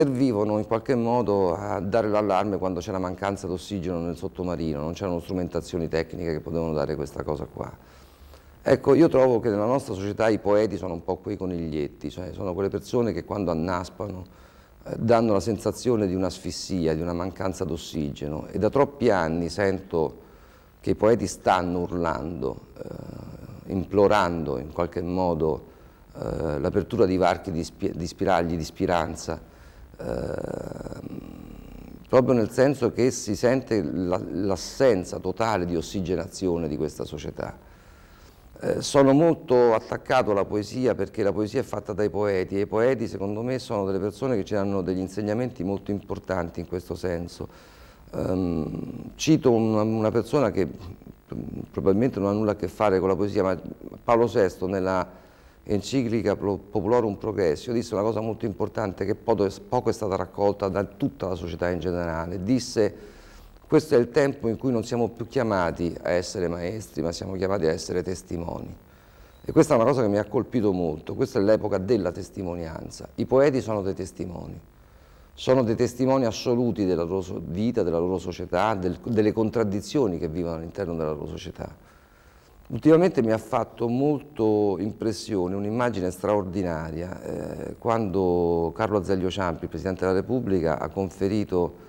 servivano in qualche modo a dare l'allarme quando c'era mancanza d'ossigeno nel sottomarino, non c'erano strumentazioni tecniche che potevano dare questa cosa qua. Ecco, io trovo che nella nostra società i poeti sono un po' quei coniglietti, cioè sono quelle persone che quando annaspano danno la sensazione di un'asfissia, di una mancanza d'ossigeno, e da troppi anni sento che i poeti stanno urlando, implorando in qualche modo l'apertura di varchi di spiragli di speranza, proprio nel senso che si sente l'assenza totale di ossigenazione di questa società. Sono molto attaccato alla poesia perché la poesia è fatta dai poeti e i poeti secondo me sono delle persone che ci danno degli insegnamenti molto importanti in questo senso. Cito una persona che probabilmente non ha nulla a che fare con la poesia, ma Paolo VI nella enciclica Populorum Progressio disse una cosa molto importante che poco è stata raccolta da tutta la società in generale. Disse: questo è il tempo in cui non siamo più chiamati a essere maestri, ma siamo chiamati a essere testimoni. E questa è una cosa che mi ha colpito molto, questa è l'epoca della testimonianza. I poeti sono dei testimoni assoluti della loro vita, della loro società, delle contraddizioni che vivono all'interno della loro società. Ultimamente mi ha fatto molto impressione un'immagine straordinaria quando Carlo Azeglio Ciampi, il Presidente della Repubblica, ha conferito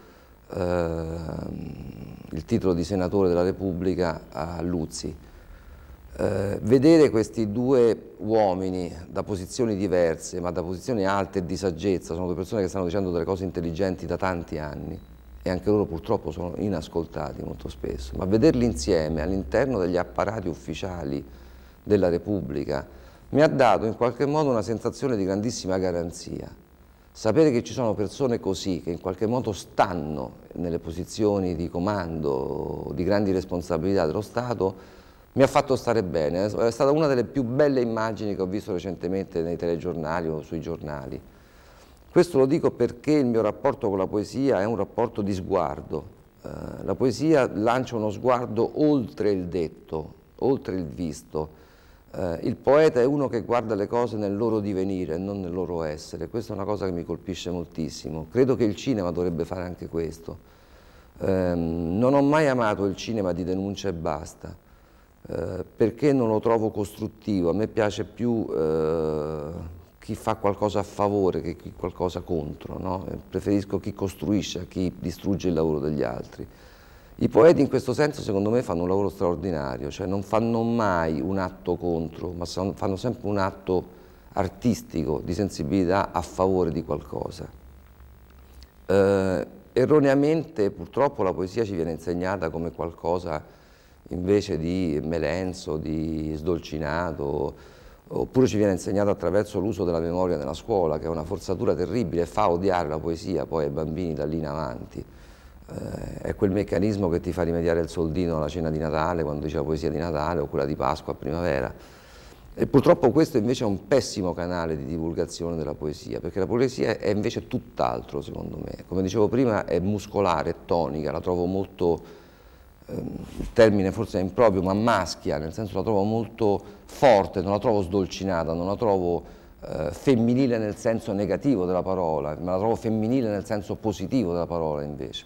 il titolo di senatore della Repubblica a Luzzi. Vedere questi due uomini da posizioni diverse, ma da posizioni alte e di saggezza, sono due persone che stanno dicendo delle cose intelligenti da tanti anni e anche loro purtroppo sono inascoltati molto spesso, ma vederli insieme all'interno degli apparati ufficiali della Repubblica mi ha dato in qualche modo una sensazione di grandissima garanzia. Sapere che ci sono persone così, che in qualche modo stanno nelle posizioni di comando, di grandi responsabilità dello Stato, mi ha fatto stare bene. È stata una delle più belle immagini che ho visto recentemente nei telegiornali o sui giornali. Questo lo dico perché il mio rapporto con la poesia è un rapporto di sguardo. La poesia lancia uno sguardo oltre il detto, oltre il visto. Il poeta è uno che guarda le cose nel loro divenire e non nel loro essere. Questa è una cosa che mi colpisce moltissimo. Credo che il cinema dovrebbe fare anche questo. Non ho mai amato il cinema di denuncia e basta, perché non lo trovo costruttivo. A me piace più chi fa qualcosa a favore che chi qualcosa contro, no? Preferisco chi costruisce a chi distrugge il lavoro degli altri. I poeti in questo senso secondo me fanno un lavoro straordinario, cioè non fanno mai un atto contro, ma fanno sempre un atto artistico, di sensibilità a favore di qualcosa. Erroneamente purtroppo la poesia ci viene insegnata come qualcosa invece di melenso, di sdolcinato, oppure ci viene insegnata attraverso l'uso della memoria nella scuola, che è una forzatura terribile e fa odiare la poesia poi ai bambini da lì in avanti. È quel meccanismo che ti fa rimediare il soldino alla cena di Natale, quando dice la poesia di Natale, o quella di Pasqua a primavera. E purtroppo questo invece è un pessimo canale di divulgazione della poesia, perché la poesia è invece tutt'altro secondo me. Come dicevo prima è muscolare, è tonica, la trovo molto, il termine forse è improprio, ma maschia, nel senso la trovo molto forte, non la trovo sdolcinata, non la trovo femminile nel senso negativo della parola, ma la trovo femminile nel senso positivo della parola invece.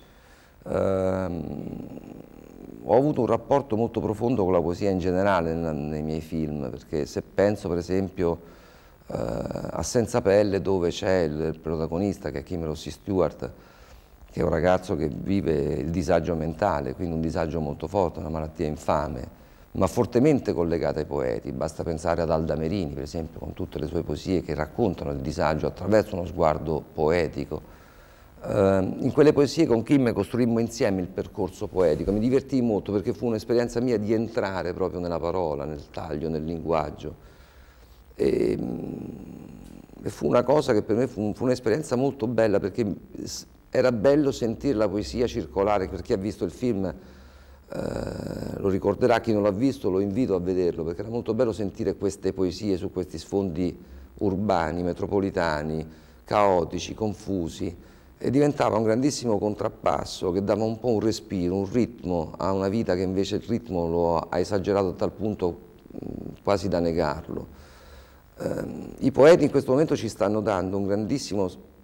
Ho avuto un rapporto molto profondo con la poesia in generale nei miei film, perché se penso per esempio a Senza pelle, dove c'è il protagonista che è Kim Rossi Stewart, che è un ragazzo che vive il disagio mentale, quindi un disagio molto forte, una malattia infame, ma fortemente collegata ai poeti. Basta pensare ad Alda Merini, per esempio, con tutte le sue poesie che raccontano il disagio attraverso uno sguardo poetico. In quelle poesie con Kim costruimmo insieme il percorso poetico, mi divertii molto perché fu un'esperienza mia di entrare proprio nella parola, nel taglio, nel linguaggio. E fu una cosa che per me fu un'esperienza molto bella, perché era bello sentire la poesia circolare. Per chi ha visto il film lo ricorderà, chi non l'ha visto lo invito a vederlo, perché era molto bello sentire queste poesie su questi sfondi urbani, metropolitani, caotici, confusi, e diventava un grandissimo contrappasso che dava un po' un respiro, un ritmo a una vita che invece il ritmo lo ha esagerato a tal punto quasi da negarlo. I poeti in questo momento ci stanno dando un grandissimo